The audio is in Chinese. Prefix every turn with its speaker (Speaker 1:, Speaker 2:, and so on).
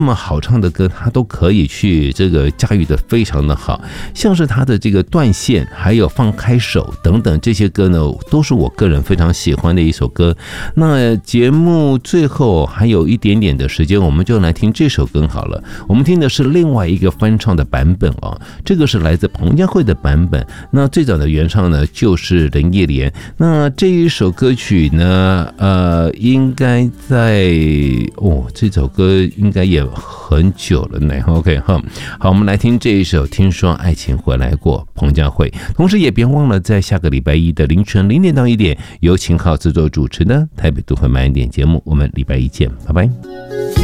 Speaker 1: 那么好唱的歌，他都可以去这个驾驭的非常的好，像是他的这个断线，还有放开手等等这些歌呢，都是我个人非常喜欢的一首歌。那节目最后还有一点点的时间，我们就来听这首歌好了。我们听的是另外一个翻唱的版本哦，这个是来自彭佳慧的版本。那最早的原唱呢就是林忆莲。那这一首歌曲呢，应该在这首歌应该也很久了呢。OK 好，我们来听这一首《听说爱情回来过》，彭佳慧。同时也别忘了在下个礼拜一的凌晨0点到1点，由秦昊制作主持的台北都会慢一点节目，我们礼拜一见，拜拜。